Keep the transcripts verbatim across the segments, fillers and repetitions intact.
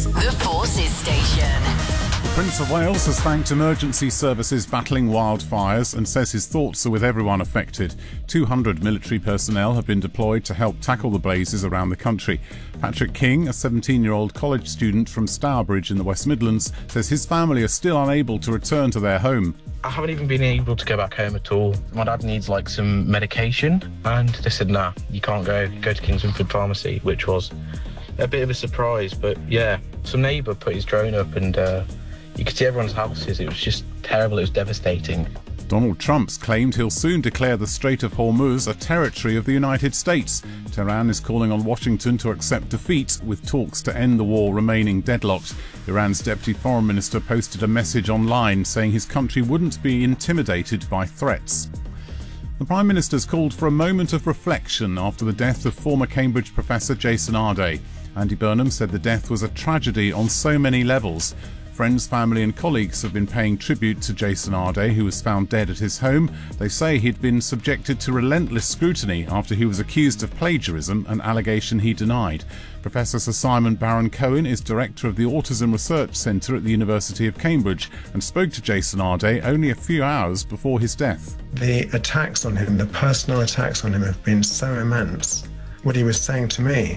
This, the Forces Station. Prince of Wales has thanked emergency services battling wildfires and says his thoughts are with everyone affected. two hundred military personnel have been deployed to help tackle the blazes around the country. Patrick King, a seventeen-year-old college student from Stourbridge in the West Midlands, says his family are still unable to return to their home. I haven't even been able to go back home at all. My dad needs like some medication and they said, nah, you can't go. Go to Kingsford Pharmacy, which was a bit of a surprise. But yeah, some neighbour put his drone up and uh, you could see everyone's houses. It was just terrible. It was devastating. Donald Trump's claimed he'll soon declare the Strait of Hormuz a territory of the United States. Tehran is calling on Washington to accept defeat, with talks to end the war remaining deadlocked. Iran's deputy foreign minister posted a message online saying his country wouldn't be intimidated by threats. The Prime Minister's called for a moment of reflection after the death of former Cambridge professor Jason Arday. Andy Burnham said the death was a tragedy on so many levels. Friends, family and colleagues have been paying tribute to Jason Arday, who was found dead at his home. They say he'd been subjected to relentless scrutiny after he was accused of plagiarism, an allegation he denied. Professor Sir Simon Baron-Cohen is director of the Autism Research Centre at the University of Cambridge and spoke to Jason Arday only a few hours before his death. The attacks on him, the personal attacks on him have been so immense. What he was saying to me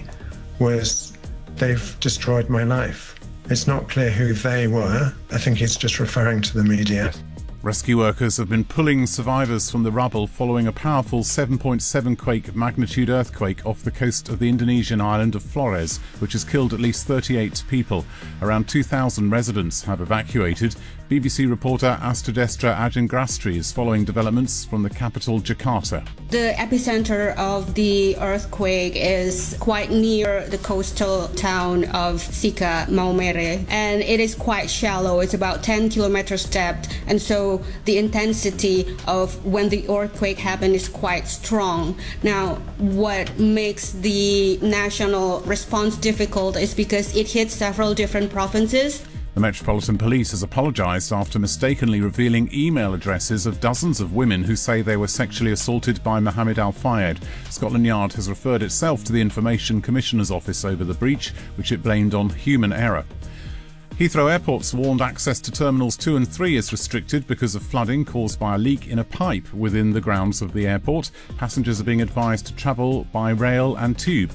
was, they've destroyed my life. It's not clear who they were. I think he's just referring to the media. Rescue workers have been pulling survivors from the rubble following a powerful seven point seven quake magnitude earthquake off the coast of the Indonesian island of Flores, which has killed at least thirty-eight people. Around two thousand residents have evacuated. B B C reporter Astudestra Ajengrastri is following developments from the capital, Jakarta. The epicenter of the earthquake is quite near the coastal town of Sika Maumere, and it is quite shallow. It's about ten kilometers depth, and so the intensity of when the earthquake happened is quite strong. Now, what makes the national response difficult is because it hits several different provinces. The Metropolitan Police has apologised after mistakenly revealing email addresses of dozens of women who say they were sexually assaulted by Mohammed Al-Fayed. Scotland Yard has referred itself to the Information Commissioner's Office over the breach, which it blamed on human error. Heathrow Airport's warned access to Terminals two and three is restricted because of flooding caused by a leak in a pipe within the grounds of the airport. Passengers are being advised to travel by rail and tube.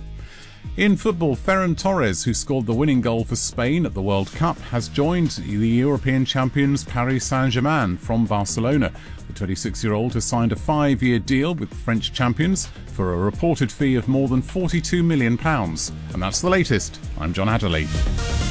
In football, Ferran Torres, who scored the winning goal for Spain at the World Cup, has joined the European champions Paris Saint-Germain from Barcelona. The twenty-six-year-old has signed a five-year deal with the French champions for a reported fee of more than forty-two million pounds. And that's the latest. I'm John Adderley.